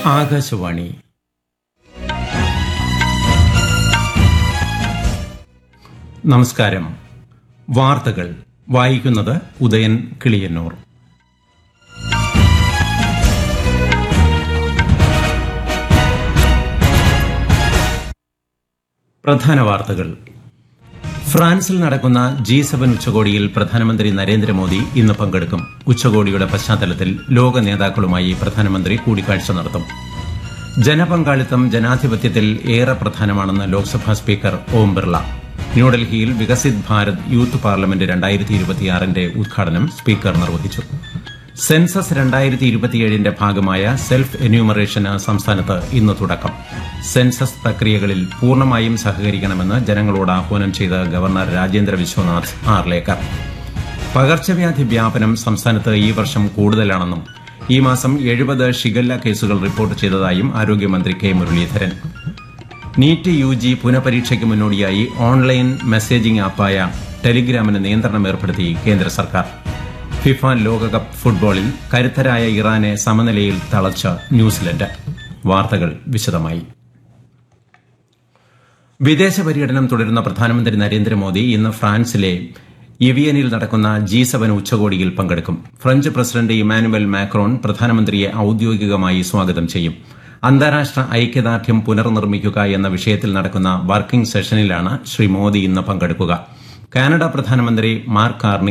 ആകാശവാണി. നമസ്കാരം. വാർത്തകൾ വായിക്കുന്നത് ഉദയൻ കിളിയന്നൂർ. പ്രധാന വാർത്തകൾ. ഫ്രാൻസിൽ നടക്കുന്ന G7 ഉച്ചകോടിയിൽ പ്രധാനമന്ത്രി നരേന്ദ്രമോദി ഇന്ന് പങ്കെടുക്കും. ഉച്ചകോടിയുടെ പശ്ചാത്തലത്തിൽ ലോക നേതാക്കളുമായി പ്രധാനമന്ത്രി കൂടിക്കാഴ്ച നടത്തും. ജനപങ്കാളിത്തം ജനാധിപത്യത്തിൽ ഏറെ പ്രധാനമാണെന്ന് ലോക്സഭാ സ്പീക്കർ ഓം ബിർള. ന്യൂഡൽഹിയിൽ വികസിത് ഭാരത് യൂത്ത് പാർലമെന്റ് 2026 ഉദ്ഘാടനം സ്പീക്കർ നിർവഹിച്ചു. സെൻസസ് 2027 ഭാഗമായ സെൽഫ് എന്യൂമറേഷന് സംസ്ഥാനത്ത് ഇന്ന് തുടക്കം. സെൻസസ് പ്രക്രിയകളിൽ പൂർണ്ണമായും സഹകരിക്കണമെന്ന് ജനങ്ങളോട് ആഹ്വാനം ചെയ്ത ഗവർണർ രാജേന്ദ്ര വിശ്വനാഥ് ആർലേക്കർ. പകർച്ചവ്യാധി വ്യാപനം സംസ്ഥാനത്ത് ഈ വർഷം കൂടുതലാണെന്നും ഈ മാസം 70 ഷിഗല്ല കേസുകൾ റിപ്പോർട്ട് ചെയ്തതായും ആരോഗ്യമന്ത്രി കെ മുരളീധരൻ. നീറ്റ് UG പുനഃപരീക്ഷയ്ക്ക് മുന്നോടിയായി ഓൺലൈൻ മെസ്സേജിംഗ് ആപ്പായ ടെലിഗ്രാമിന് നിയന്ത്രണം ഏർപ്പെടുത്തി കേന്ദ്ര സർക്കാർ. ഫിഫ ലോകകപ്പ് ഫുട്ബോളിൽ കരുത്തരായ ഇറാനെ സമനിലയിൽ തളച്ച ന്യൂസിലൻഡ്. വാർത്തകൾ വിശദമായി. വിദേശ പര്യടനം തുടരുന്ന പ്രധാനമന്ത്രി നരേന്ദ്രമോദി ഇന്ന് ഫ്രാൻസിലെ ഇവിയനിൽ നടക്കുന്ന G7 ഉച്ചകോടിയിൽ പങ്കെടുക്കും. ഫ്രഞ്ച് പ്രസിഡന്റ് ഇമാനുവൽ മാക്രോൺ പ്രധാനമന്ത്രിയെ ഔദ്യോഗികമായി സ്വാഗതം ചെയ്യും. അന്താരാഷ്ട്ര ഐക്യദാർഢ്യം പുനർനിർമ്മിക്കുക എന്ന വിഷയത്തിൽ നടക്കുന്ന വർക്കിംഗ് സെഷനിലാണ് ശ്രീ മോദി ഇന്ന് പങ്കെടുക്കുക. കാനഡ പ്രധാനമന്ത്രി മാർക്ക് കാർണി